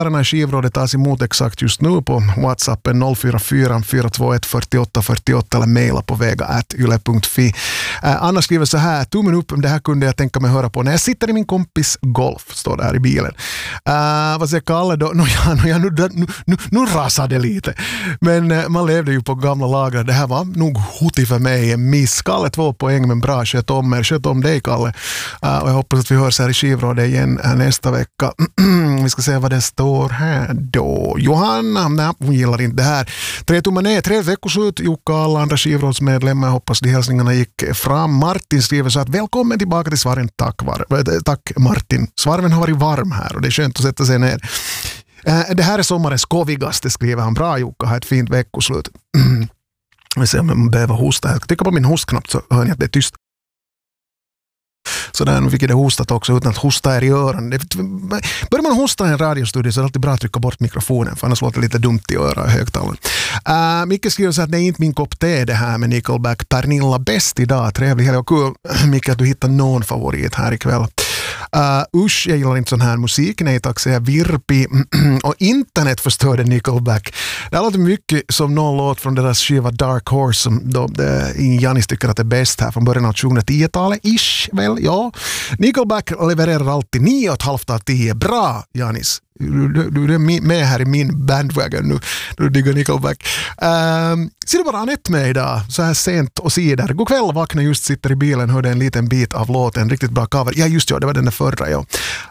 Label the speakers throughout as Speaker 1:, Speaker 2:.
Speaker 1: i skivrådet tas emot exakt just nu på WhatsAppen 044 421 48 48 eller mejla på vega@yle.fi. Anna skriver så här: tummen upp, det här kunde jag tänka mig höra på när jag sitter i min kompis golf, står det här i bilen. Vad säger Kalle då? Nu rasade lite. Men man levde ju på gamla lagar. Det här var nog hotig för mig. En miss. Kalle 2 poäng, men bra. Sköt om dig, Kalle. Och jag hoppas att vi hörs här i skivrådet igen nästa vecka. Vi ska se vad det står här då. Johanna, nej, hon gillar inte det här. 3 tummen ner, 3 veckoslut. Jukka, alla andra skivrådsmedlemmar. Jag hoppas de hälsningarna gick fram. Martin skriver så att välkommen tillbaka till Svarven. Tack Martin. Svarven har varit varm här och det är skönt att sätta sig ner. Det här är sommarens kovigaste, skriver han. Bra Jukka, ha ett fint veckoslut. Vi ser om jag behöver hosta. Jag trycker på min hostknapp så hör ni att det är tyst. Så där, nu fick jag det hostat också utan att hosta er i öronen. Börjar man hosta i en radiostudio så är det alltid bra att trycka bort mikrofonen, för annars låter det lite dumt i öra och högtalaren. Micke skriver så att det är inte min kopp te det här med Nickelback. Pernilla bäst idag, trevlig helg och kul. Micke, att du hittar någon favorit här ikväll. Usch, jag gillar inte sån här musik. Nej tack, säger Virpi. Och internet förstörde Nickelback. Det har låtit mycket som någon låt från deras skiva Dark Horse som Janis tycker att det är bäst här från början av 2010-talet. Ish, väl, ja. Nickelback levererar alltid 9,5 av 10. Bra, Janis. Du är med här i min bandwagon nu. Du diggar Nickelback. Ser du bara Anette med idag så här sent och sidor. God kväll, vakna just, sitter i bilen, hörde en liten bit av låten, riktigt bra cover. Ja just det var den där förra. Ja.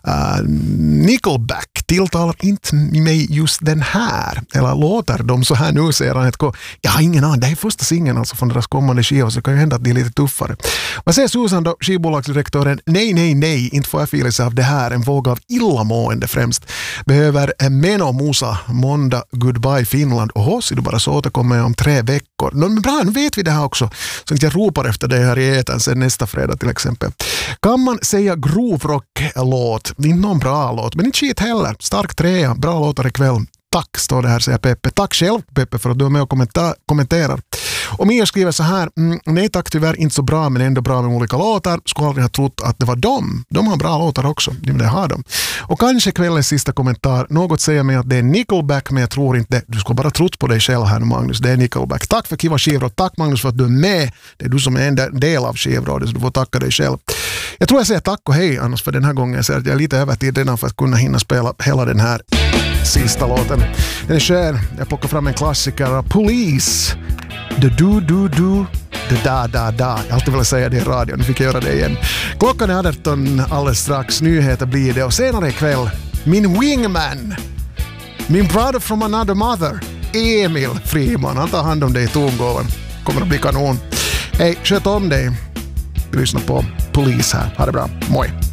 Speaker 1: Nickelback tilltalar inte mig just den här. Eller låter de så här nu, säger Anette. Jag har ingen aning, det är första singeln alltså från deras kommande skiva, så det kan ju hända att det är lite tuffare. Vad säger Susan då, skivbolagsdirektören? Nej, inte får jag filis av det här. En våg av illamående främst. Behöver Meno Musa, måndag, goodbye Finland. Och så du bara så återkommer jag om 3 veckor. Men bra, nu vet vi det här också. Så att jag ropar efter det här i etern sen nästa fredag till exempel. Kan man säga grovrock-låt? Inte någon bra låt, men inte skit heller. Stark 3, bra låtar ikväll. Tack, står det här, säger Peppe. Tack själv, Peppe, för att du är med och kommenterar. Och Mia skriver så här: nej tack, tyvärr inte så bra, men ändå bra med olika låtar. Skulle aldrig ha trott att det var dem. De har bra låtar också, det har de. Och kanske kvällens sista kommentar. Något säger mig att det är Nickelback, men jag tror inte. Du skulle bara trott på dig själv här nu, Magnus. Det är Nickelback. Tack för kiva skivråd. Tack Magnus för att du är med. Det är du som är en del av skivrådet, så du får tacka dig själv. Jag tror jag säger tack och hej annars för den här gången. Jag säger att jag är lite övertid redan för att kunna hinna spela hela den här sista låten. Den är skön. Jag plockar fram en klassiker. Police. The do. The da. Jag alltid vill säga det i radio. Nu fick jag göra det igen. Klockan är 18 alldeles strax. Nyheter blir det. Och senare ikväll, min wingman. Min brother from another mother. Emil Friman. Han tar hand om dig i tongåvan. Kommer att bli kanon. Hej, sköt om dig. Vi lyssnar på Police här. Ha det bra. Moi.